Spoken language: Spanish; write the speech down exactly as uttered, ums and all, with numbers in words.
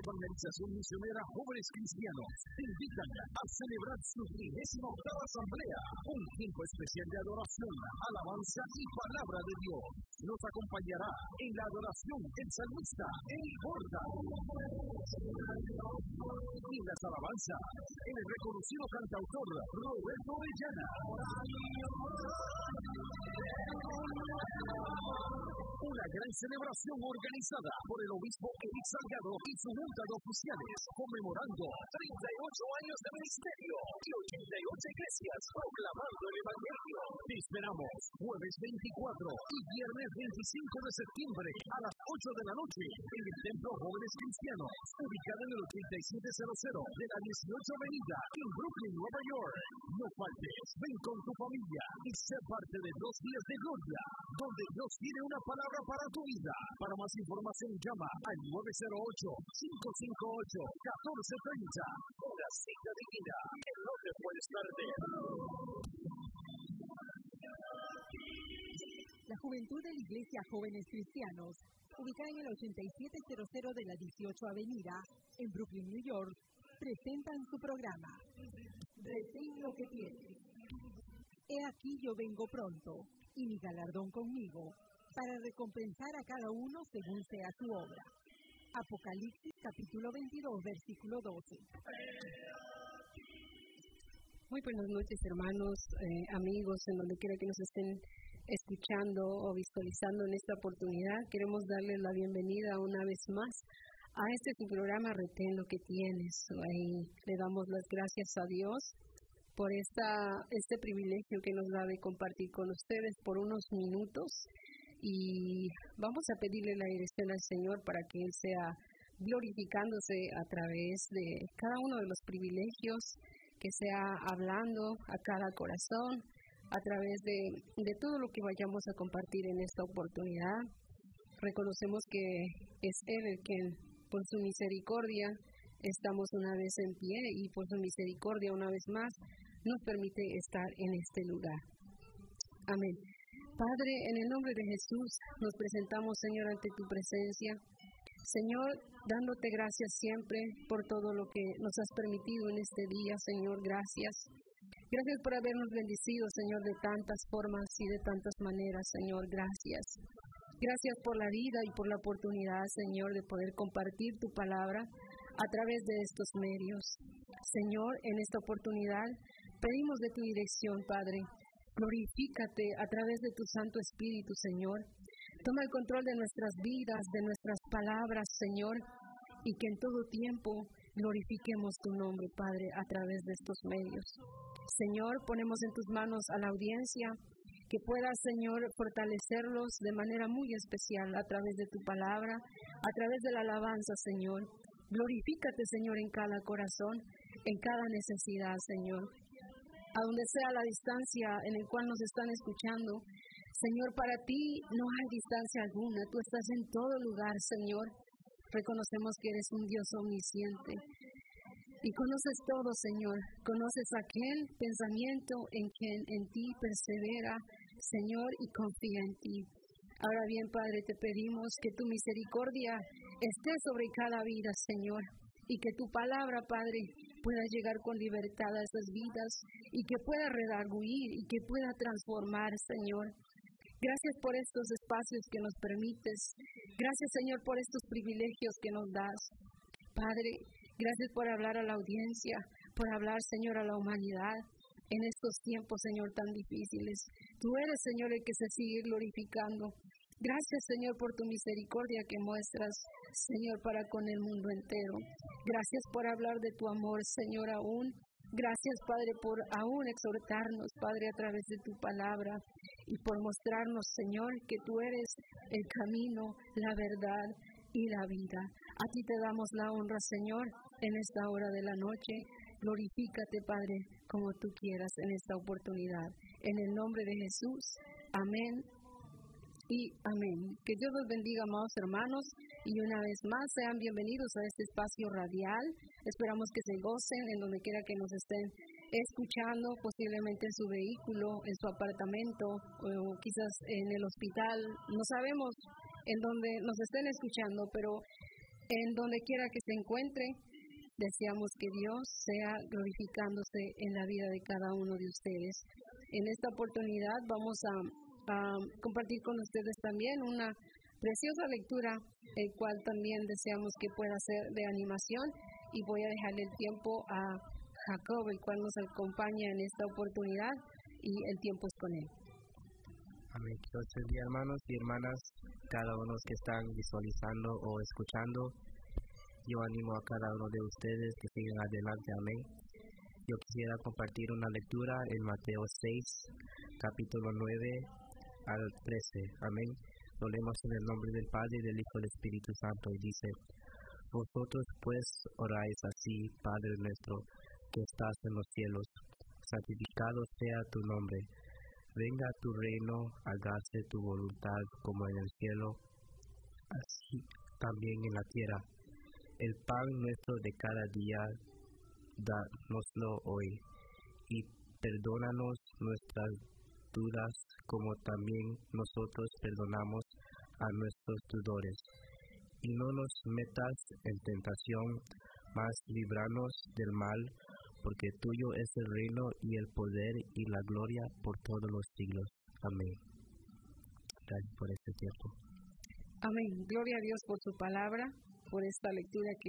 Organización Misionera Jóvenes Cristianos te invitan a celebrar su trigésima octava asamblea, un tiempo especial de adoración, alabanza y palabra de Dios. Nos acompañará en la adoración el salmista El Gorda. Y las alabanzas, el reconocido cantautor Roberto Orellana. Una gran celebración organizada por el obispo Eric Salgado y su junta de oficiales, conmemorando treinta y ocho años de ministerio y ochenta y ocho iglesias proclamando el Evangelio. Te esperamos jueves veinticuatro y viernes veinticinco de septiembre a las ocho de la noche en el Templo Jóvenes Cristianos, ubicado en el ochenta y siete cero cero de la dieciocho Avenida en Brooklyn, Nueva York. No faltes, ven con tu familia y sé parte de dos días de gloria, donde Dios tiene una palabra para tu vida. Para más información llama al nueve cero ocho, cinco cinco ocho, uno cuatro tres cero. Una cita divina que no te puedes perder. La juventud de la Iglesia Jóvenes Cristianos, ubicada en el ochenta y siete cero cero de la dieciocho Avenida, en Brooklyn, New York, presentan su programa, Retén lo que tienes. He aquí yo vengo pronto, y mi galardón conmigo, para recompensar a cada uno según sea su obra. Apocalipsis capítulo veintidós, versículo doce. Muy buenas noches, hermanos, eh, amigos, en donde quiera que nos estén escuchando o visualizando en esta oportunidad. Queremos darles la bienvenida una vez más a este su programa Retén lo que tienes. Ahí le damos las gracias a Dios por esta, este privilegio que nos da de compartir con ustedes por unos minutos, y vamos a pedirle la dirección al Señor para que Él sea glorificándose a través de cada uno de los privilegios, que sea hablando a cada corazón, a través de, de todo lo que vayamos a compartir en esta oportunidad. Reconocemos que es Él el que por su misericordia estamos una vez en pie, y por su misericordia una vez más nos permite estar en este lugar. Amén. Padre, en el nombre de Jesús nos presentamos, Señor, ante tu presencia. Señor, dándote gracias siempre por todo lo que nos has permitido en este día, Señor, gracias. Gracias por habernos bendecido, Señor, de tantas formas y de tantas maneras, Señor, gracias. Gracias por la vida y por la oportunidad, Señor, de poder compartir tu palabra a través de estos medios. Señor, en esta oportunidad pedimos de tu dirección, Padre. Glorifícate a través de tu Santo Espíritu, Señor. Toma el control de nuestras vidas, de nuestras palabras, Señor, y que en todo tiempo glorifiquemos tu nombre, Padre, a través de estos medios. Señor, ponemos en tus manos a la audiencia, que puedas, Señor, fortalecerlos de manera muy especial a través de tu palabra, a través de la alabanza, Señor. Glorifícate, Señor, en cada corazón, en cada necesidad, Señor. A donde sea la distancia en el cual nos están escuchando, Señor, para ti no hay distancia alguna. Tú estás en todo lugar, Señor. Reconocemos que eres un Dios omnisciente y conoces todo, Señor. Conoces aquel pensamiento en quien en ti persevera, Señor, y confía en ti. Ahora bien, Padre, te pedimos que tu misericordia esté sobre cada vida, Señor, y que tu palabra, Padre, pueda llegar con libertad a esas vidas, y que pueda redarguir y que pueda transformar, Señor. Gracias por estos espacios que nos permites. Gracias, Señor, por estos privilegios que nos das. Padre, gracias por hablar a la audiencia, por hablar, Señor, a la humanidad en estos tiempos, Señor, tan difíciles. Tú eres, Señor, el que se sigue glorificando. Gracias, Señor, por tu misericordia que muestras, Señor, para con el mundo entero. Gracias por hablar de tu amor, Señor, aún. Gracias, Padre, por aún exhortarnos, Padre, a través de tu palabra, y por mostrarnos, Señor, que tú eres el camino, la verdad y la vida. A ti te damos la honra, Señor, en esta hora de la noche. Glorifícate, Padre, como tú quieras en esta oportunidad. En el nombre de Jesús. Amén y amén. Que Dios los bendiga, amados hermanos, y una vez más sean bienvenidos a este espacio radial. Esperamos que se gocen en donde quiera que nos estén escuchando, posiblemente en su vehículo, en su apartamento, o quizás en el hospital. No sabemos en dónde nos estén escuchando, pero En donde quiera que se encuentre, deseamos que Dios sea glorificándose en la vida de cada uno de ustedes. En esta oportunidad vamos a, a compartir con ustedes también una preciosa lectura, el cual también deseamos que pueda ser de animación, y voy a dejarle el tiempo a Jacob, el cual nos acompaña en esta oportunidad, y el tiempo es con él. Amén. Dios bendiga, hermanos y hermanas, cada uno que están visualizando o escuchando. Yo animo a cada uno de ustedes que sigan adelante. Amén. Yo quisiera compartir una lectura en Mateo seis, capítulo nueve al trece. Amén. Lo leemos en el nombre del Padre, del Hijo y del Espíritu Santo, y dice: Vosotros pues oráis así: Padre nuestro que estás en los cielos, santificado sea tu nombre. Venga tu reino, hágase tu voluntad como en el cielo, así también en la tierra. El pan nuestro de cada día, dánoslo hoy, y perdónanos nuestras deudas, como también nosotros perdonamos a nuestros deudores. Y no nos metas en tentación, mas líbranos del mal, porque tuyo es el reino y el poder y la gloria por todos los siglos. Amén. Gracias por este tiempo. Amén. Gloria a Dios por su palabra, por esta lectura que